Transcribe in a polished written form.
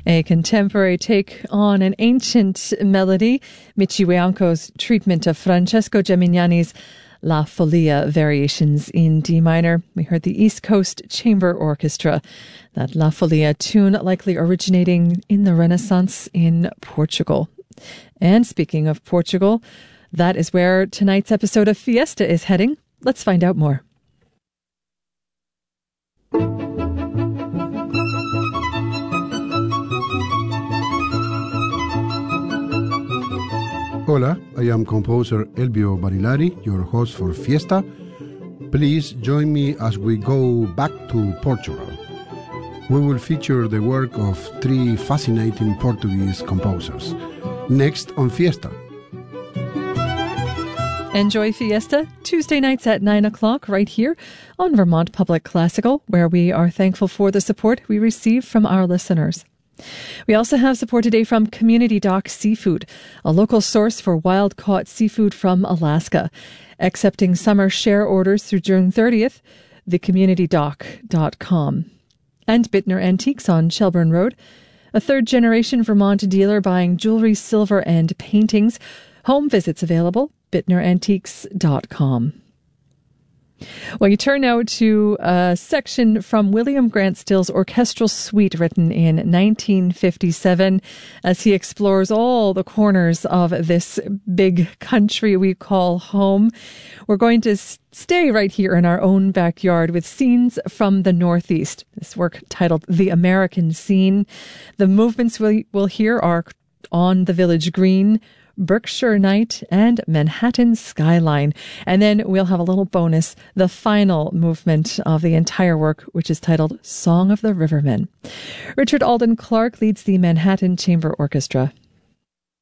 A contemporary take on an ancient melody, Michiwianko's treatment of Francesco Gemignani's La Folia variations in D minor. We heard the East Coast Chamber Orchestra, that La Folia tune likely originating in the Renaissance in Portugal. And speaking of Portugal, that is where tonight's episode of Fiesta is heading. Let's find out more. Hola, I am composer Elvio Barilari, your host for Fiesta. Please join me as we go back to Portugal. We will feature the work of three fascinating Portuguese composers. Next on Fiesta. Enjoy Fiesta Tuesday nights at 9 o'clock right here on Vermont Public Classical, where we are thankful for the support we receive from our listeners. We also have support today from Community Dock Seafood, a local source for wild-caught seafood from Alaska. Accepting summer share orders through June 30th, thecommunitydock.com. And Bittner Antiques on Shelburne Road, a third-generation Vermont dealer buying jewelry, silver, and paintings. Home visits available, bittnerantiques.com. Well, you turn now to a section from William Grant Still's orchestral suite written in 1957 as he explores all the corners of this big country we call home. We're going to stay right here in our own backyard with scenes from the Northeast. This work titled The American Scene. The movements we'll hear are On the Village Green, Berkshire Night, and Manhattan Skyline. And then we'll have a little bonus, the final movement of the entire work, which is titled Song of the Rivermen. Richard Alden Clark leads the Manhattan Chamber Orchestra.